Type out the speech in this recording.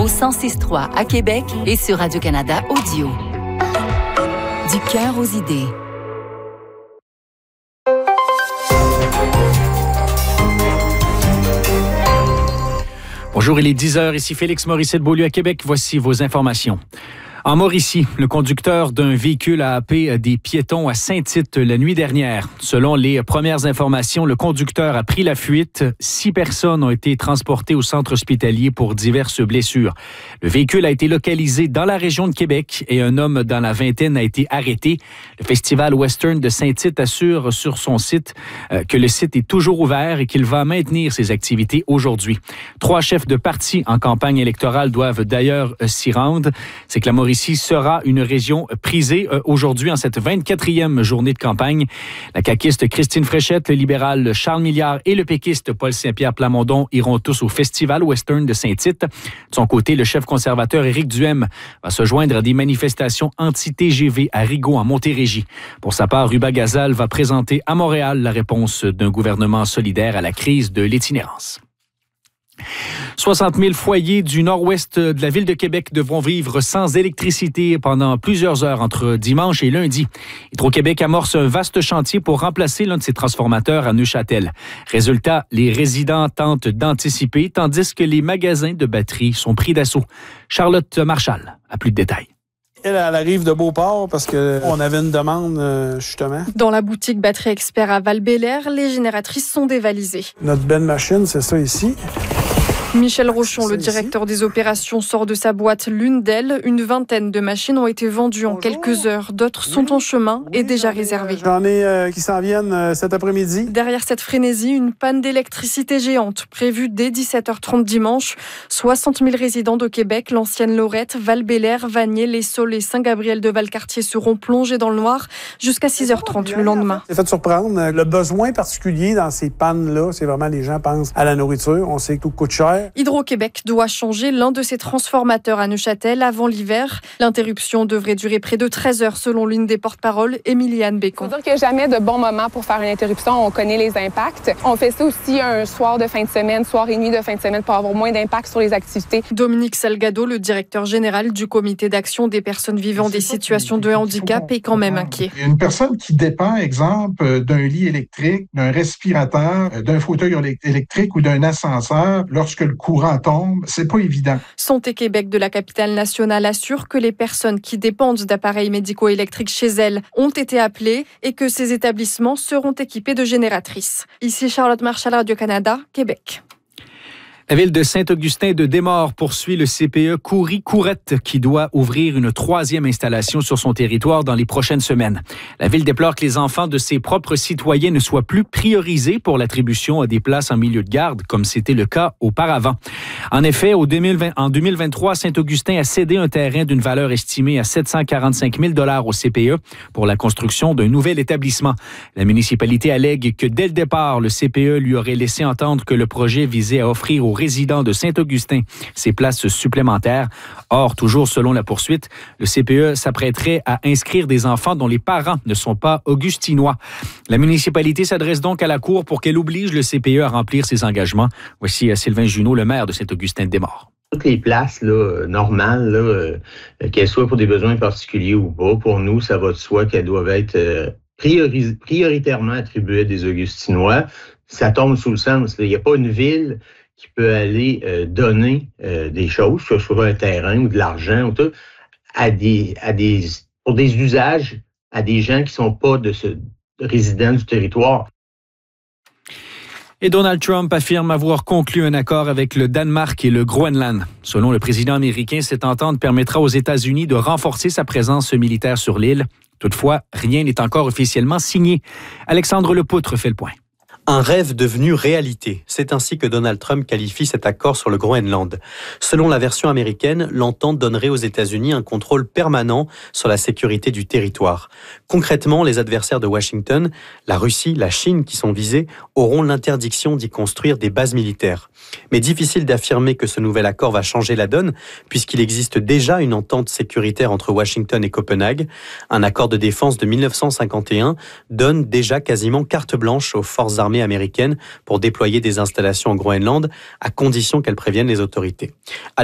au 106.3 à Québec et sur Radio-Canada Audio. Du cœur aux idées. Bonjour, il est 10h, ici Félix Morissette-Beaulieu à Québec. Voici vos informations. En Mauricie, le conducteur d'un véhicule a happé des piétons à Saint-Tite la nuit dernière. Selon les premières informations, le conducteur a pris la fuite. 6 personnes ont été transportées au centre hospitalier pour diverses blessures. Le véhicule a été localisé dans la région de Québec et un homme dans la vingtaine a été arrêté. Le Festival Western de Saint-Tite assure sur son site que le site est toujours ouvert et qu'il va maintenir ses activités aujourd'hui. 3 chefs de parti en campagne électorale doivent d'ailleurs s'y rendre. C'est que la Mauricie sera une région prisée aujourd'hui en cette 24e journée de campagne. La caquiste Christine Fréchette, le libéral Charles Milliard et le péquiste Paul Saint-Pierre Plamondon iront tous au Festival Western de Saint-Tite. De son côté, le chef conservateur Éric Duhem va se joindre à des manifestations anti-TGV à Rigaud en Montérégie. Pour sa part, Ruba Gazal va présenter à Montréal la réponse d'un gouvernement solidaire à la crise de l'itinérance. 60 000 foyers du nord-ouest de la ville de Québec devront vivre sans électricité pendant plusieurs heures entre dimanche et lundi. Hydro-Québec amorce un vaste chantier pour remplacer l'un de ses transformateurs à Neuchâtel. Résultat, les résidents tentent d'anticiper, tandis que les magasins de batteries sont pris d'assaut. Charlotte Marchal a plus de détails. Elle arrive de Beauport parce qu'on avait une demande, justement. Dans la boutique Batterie Expert à Val-Bélair, les génératrices sont dévalisées. Notre belle machine, c'est ça ici. Michel Rochon, le directeur des opérations, sort de sa boîte l'une d'elles. Une vingtaine de machines ont été vendues en quelques heures. D'autres sont en chemin et déjà réservées. J'en ai qui s'en viennent cet après-midi. Derrière cette frénésie, une panne d'électricité géante prévue dès 17h30 dimanche. 60 000 résidents de Québec, l'ancienne Lorette, Val-Bélair, Vanier, Les Saules et Saint-Gabriel-de-Valcartier seront plongés dans le noir jusqu'à 6h30 le lendemain. C'est fait surprendre. Le besoin particulier dans ces pannes-là, c'est vraiment les gens pensent à la nourriture. On sait que tout coûte cher. Hydro-Québec doit changer l'un de ses transformateurs à Neuchâtel avant l'hiver. L'interruption devrait durer près de 13 heures selon l'une des porte-paroles, Émiliane Bécon. Il faut dire qu'il n'y a jamais de bon moment pour faire une interruption. On connaît les impacts. On fait ça aussi un soir de fin de semaine, soir et nuit de fin de semaine pour avoir moins d'impact sur les activités. Dominique Salgado, le directeur général du comité d'action des personnes vivant des situations de handicap, est quand même inquiet. Une personne qui dépend, exemple, d'un lit électrique, d'un respirateur, d'un fauteuil électrique ou d'un ascenseur, lorsque le courant tombe, c'est pas évident. Santé Québec de la capitale nationale assure que les personnes qui dépendent d'appareils médicaux électriques chez elles ont été appelées et que ces établissements seront équipés de génératrices. Ici Charlotte Marchal, Radio-Canada, Québec. La ville de Saint-Augustin de Desmaures poursuit le CPE Coury-Courette qui doit ouvrir une 3e installation sur son territoire dans les prochaines semaines. La ville déplore que les enfants de ses propres citoyens ne soient plus priorisés pour l'attribution à des places en milieu de garde, comme c'était le cas auparavant. En effet, en 2023, Saint-Augustin a cédé un terrain d'une valeur estimée à 745 000 $ au CPE pour la construction d'un nouvel établissement. La municipalité allègue que dès le départ, le CPE lui aurait laissé entendre que le projet visait à offrir aux résidents de Saint-Augustin ces places supplémentaires. Or, toujours selon la poursuite, le CPE s'apprêterait à inscrire des enfants dont les parents ne sont pas augustinois. La municipalité s'adresse donc à la Cour pour qu'elle oblige le CPE à remplir ses engagements. Voici Sylvain Junot, le maire de Saint-Augustin de Desmaures. Toutes les places là, normales, là, qu'elles soient pour des besoins particuliers ou pas, pour nous, ça va de soi qu'elles doivent être prioritairement attribuées à des Augustinois. Ça tombe sous le sens. Il n'y a pas une ville qui peut aller donner des choses, que ce soit un terrain ou de l'argent ou tout, pour des usages à des gens qui ne sont pas résidents du territoire. Et Donald Trump affirme avoir conclu un accord avec le Danemark et le Groenland. Selon le président américain, cette entente permettra aux États-Unis de renforcer sa présence militaire sur l'île. Toutefois, rien n'est encore officiellement signé. Alexandre Lepoutre fait le point. Un rêve devenu réalité. C'est ainsi que Donald Trump qualifie cet accord sur le Groenland. Selon la version américaine, l'entente donnerait aux États-Unis un contrôle permanent sur la sécurité du territoire. Concrètement, les adversaires de Washington, la Russie, la Chine qui sont visés, auront l'interdiction d'y construire des bases militaires. Mais difficile d'affirmer que ce nouvel accord va changer la donne, puisqu'il existe déjà une entente sécuritaire entre Washington et Copenhague. Un accord de défense de 1951 donne déjà quasiment carte blanche aux forces armées américaines pour déployer des installations au Groenland, à condition qu'elles préviennent les autorités.